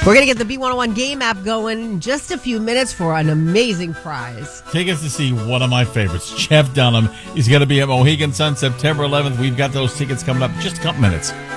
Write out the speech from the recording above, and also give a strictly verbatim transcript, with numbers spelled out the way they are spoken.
We're going to get the B one oh one game app going in just a few minutes for an amazing prize. Take us to see one of my favorites, Jeff Dunham. He's going to be at Mohegan Sun September eleventh. We've got those tickets coming up in just a couple minutes.